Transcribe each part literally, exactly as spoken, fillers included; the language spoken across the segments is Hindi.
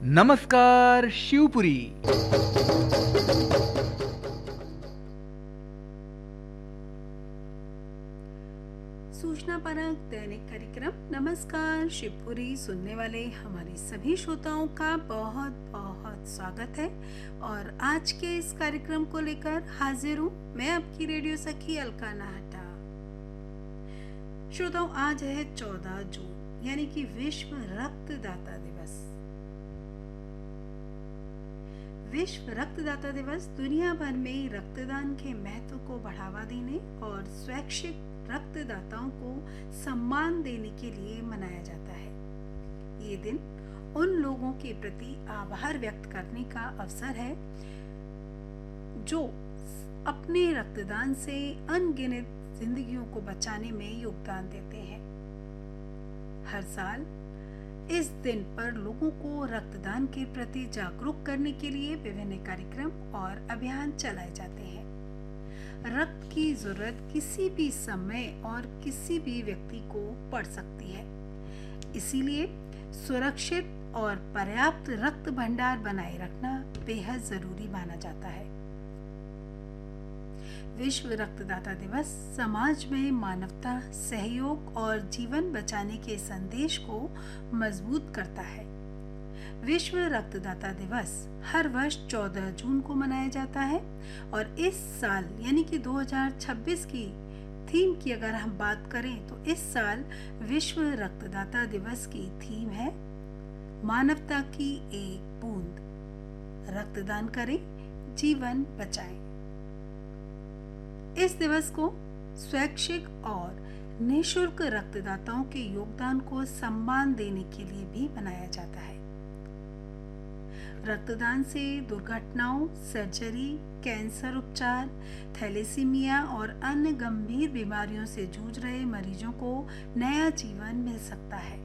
नमस्कार शिवपुरी। सूचना परक दैनिक कार्यक्रम नमस्कार शिवपुरी सुनने वाले हमारे सभी श्रोताओं का बहुत बहुत स्वागत है। और आज के इस कार्यक्रम को लेकर हाजिर हूँ मैं आपकी रेडियो सखी अलका नाहटा। श्रोताओं, आज है चौदह जून यानी कि विश्व रक्तदाता दिवस। विश्व रक्तदाता दिवस दुनिया भर में रक्तदान के महत्व को बढ़ावा देने और स्वैच्छिक रक्तदाताओं को सम्मान देने के लिए मनाया जाता है। ये दिन उन लोगों के प्रति आभार व्यक्त करने का अवसर है जो अपने रक्तदान से अनगिनत जिंदगियों को बचाने में योगदान देते हैं। हर साल इस दिन पर लोगों को रक्तदान के प्रति जागरूक करने के लिए विभिन्न कार्यक्रम और अभियान चलाए जाते हैं। रक्त की जरूरत किसी भी समय और किसी भी व्यक्ति को पड़ सकती है, इसीलिए सुरक्षित और पर्याप्त रक्त भंडार बनाए रखना बेहद जरूरी माना जाता है। विश्व रक्तदाता दिवस समाज में मानवता, सहयोग और जीवन बचाने के संदेश को मजबूत करता है। विश्व रक्तदाता दिवस हर वर्ष चौदह जून को मनाया जाता है और इस साल यानी कि दो हज़ार छब्बीस की थीम की अगर हम बात करें तो इस साल विश्व रक्तदाता दिवस की थीम है मानवता की एक बूंद, रक्तदान करें, जीवन बचाएं। इस दिवस को स्वैच्छिक और निःशुल्क रक्तदाताओं के योगदान को सम्मान देने के लिए भी मनाया जाता है। रक्तदान से दुर्घटनाओं, सर्जरी, कैंसर उपचार, थैलेसीमिया और अन्य गंभीर बीमारियों से जूझ रहे मरीजों को नया जीवन मिल सकता है।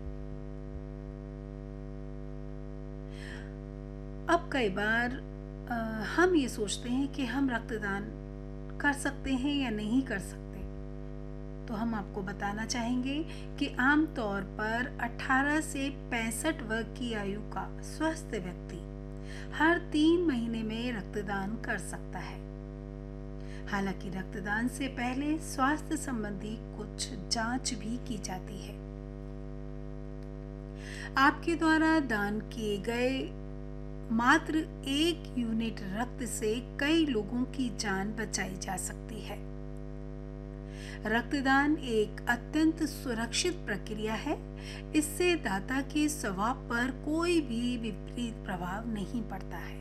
अब कई बार आ, हम ये सोचते हैं कि हम रक्तदान कर सकते हैं या नहीं कर सकते, तो हम आपको बताना चाहेंगे कि आम तौर पर अठारह से पैंसठ वर्ष की आयु का स्वस्थ व्यक्ति हर तीन महीने में रक्तदान कर सकता है। हालांकि रक्तदान से पहले स्वास्थ्य संबंधी कुछ जांच भी की जाती है। आपके द्वारा दान किए गए मात्र एक यूनिट रक्त से कई लोगों की जान बचाई जा सकती है। रक्तदान एक अत्यंत सुरक्षित प्रक्रिया है। इससे दाता के स्वभाव पर कोई भी विपरीत प्रभाव नहीं पड़ता है।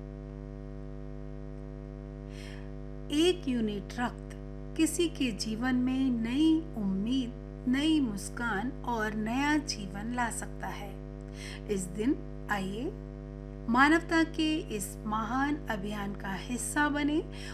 एक यूनिट रक्त किसी के जीवन में नई उम्मीद, नई मुस्कान और नया जीवन ला सकता है। इस दिन आइए मानवता के इस महान अभियान का हिस्सा बने